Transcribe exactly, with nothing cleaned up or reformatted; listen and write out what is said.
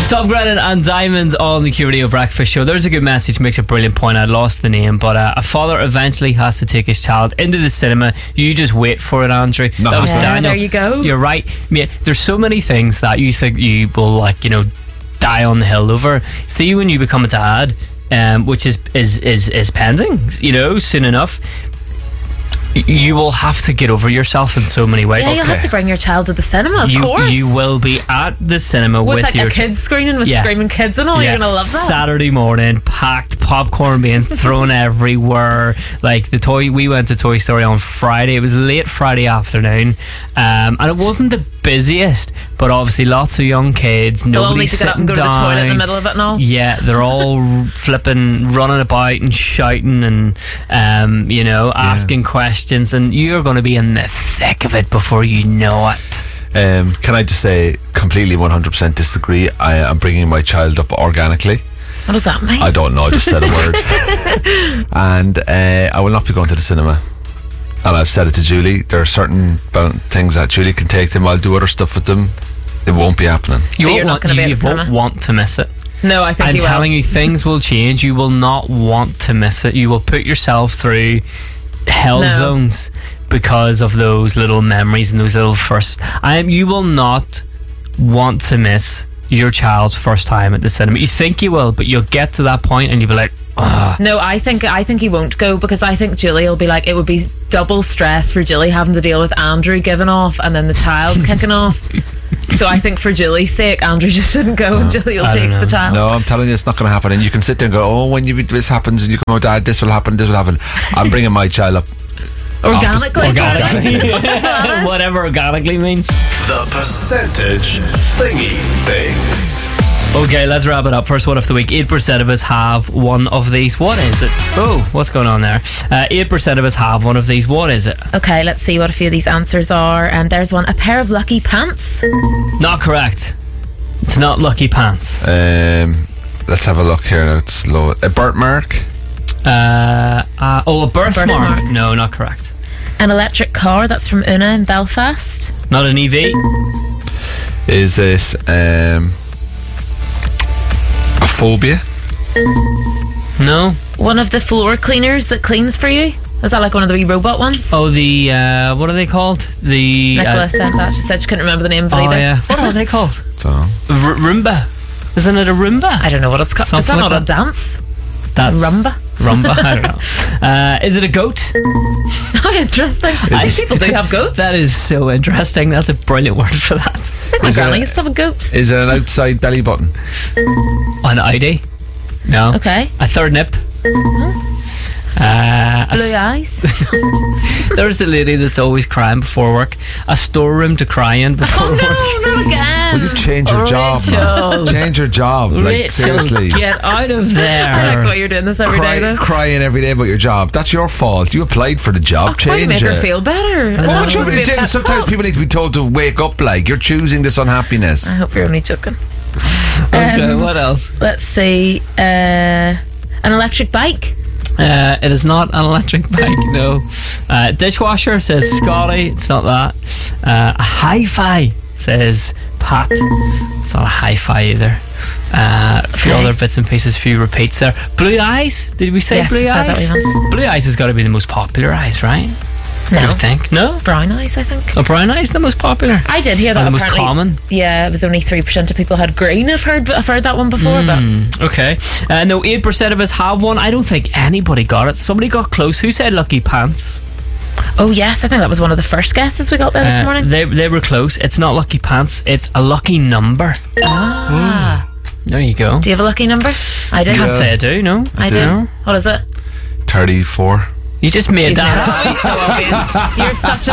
Tom Grennan and Diamonds on the Q Radio Breakfast Show. There's a good message, makes a brilliant point. I lost the name, but uh, a father eventually has to take his child into the cinema. You just wait for it, Andrew. No. That was Yeah, Daniel. there you go. You're right. Yeah, there's so many things that you think you will, like, you know, die on the hill over. See, when you become a dad, um, which is, is, is, is pending, you know, soon enough, you will have to get over yourself in so many ways. Yeah, you'll have to bring your child to the cinema, of you, course. you will be at the cinema with, with like your a kids screening with Yeah. screaming kids and all. Yeah. You're gonna love that. Saturday morning, packed, popcorn being thrown everywhere. Like the toy, we went to Toy Story on Friday. It was late Friday afternoon, um, and it wasn't the busiest, but obviously lots of young kids. They'll all Nobody's need to get up and go to sitting the toilet in the down. middle of it and all. Yeah, they're all r- flipping, running about and shouting and, um, you know, asking questions, and you're going to be in the thick of it before you know it. Um, can I just say, completely one hundred percent disagree. I am bringing my child up organically. What does that mean? I don't know, I just said a word. And uh, I will not be going to the cinema. And I've said it to Julie. There are certain bound things that Julie can take them. I'll do other stuff with them. It won't be happening. You But won't you're not want, gonna you, be you at the won't cinema? want to miss it. No, I think I'm you will. telling you, things will change. You will not want to miss it. You will put yourself through hell No. zones because of those little memories and those little first. I am. You will not want to miss your child's first time at the cinema. You think you will, but you'll get to that point and you'll be like, ah. No, I think I think he won't go because I think Julie will be like, it would be double stress for Julie having to deal with Andrew giving off and then the child kicking off. So I think for Julie's sake, Andrew just shouldn't go and Julie will I don't take know. the child. No, I'm telling you, it's not going to happen. And you can sit there and go, oh, when you, this happens, and you go, oh, Dad, this will happen, this will happen. I'm bringing my child up. Organically. Organically. Whatever organically means. The percentage thingy thing. Okay, let's wrap it up. First one of the week. eight percent of us have one of these. What is it? Oh, what's going on there? Uh, eight percent of us have one of these. What is it? Okay, let's see what a few of these answers are. And there's one, a pair of lucky pants. Not correct. It's not Lucky Pants. Um, let's have a look here now. It's low. A birthmark. Uh, uh, oh, a birthmark. birthmark. No, not correct. An electric car, that's from Una in Belfast. Not an E V. Is it um, a phobia? No. One of the floor cleaners that cleans for you. Is that like one of the wee robot ones? Oh, the uh, what are they called? The Nicola uh, said that. She said she couldn't remember the name of it oh either. yeah. What are they called? So R- Roomba. Isn't it a Roomba? I don't know what it's called. Is Something that like not a that. dance? That's Rumba? Rumba. I don't know. Uh, is it a goat? Oh, interesting. I think people do have goats. That is so interesting. That's a brilliant word for that. I think my Is granny it- used to have a goat. is it an outside belly button? An Audi? No. Okay. A third nip? Uh, a Blue s- eyes. There's the lady that's always crying before work. A storeroom to cry in before Oh work. no, not again. Will you change your job, Rachel. man? Change your job. Like, Rachel, seriously. get out of there. I like what you're doing this every day Cry, though. crying every day about your job. That's your fault. You applied for the job. Oh, try to Change make it. her feel better. Is Well, that what supposed to be a you pep Sometimes talk? people need to be told to wake up. Like, you're choosing this I unhappiness. hope you're only joking. Okay, Um, what else? Let's see. Uh, an electric bike. Uh, it is not an electric bike, no. Uh, dishwasher, says Scotty. It's not that. Uh, a hi-fi, says Pat. It's not a hi-fi either. Uh, a few Okay. other bits and pieces, a few repeats there. Blue eyes? Did we say Yes, blue we said that, eyes? we have. Blue eyes has got to be the most popular eyes, right? I No. would think. No? Brown eyes, I think. Oh, brown eyes the most popular? I did hear Or that. the most apparently. common? Yeah, it was only three percent of people had green. I've heard, I've heard that one before, Mm, okay. Uh, no, eight percent of us have one. I don't think anybody got it. Somebody got close. Who said Lucky Pants? but oh yes, I think that was one of the first guesses we got there this Uh, morning. They, they were close. It's not Lucky Pants. It's a lucky number. Ah, There you go. do you have a lucky number? I do. Can't say I do, no. I do. do. What is it? thirty-four. You just made He's that made it. So obvious. You're such a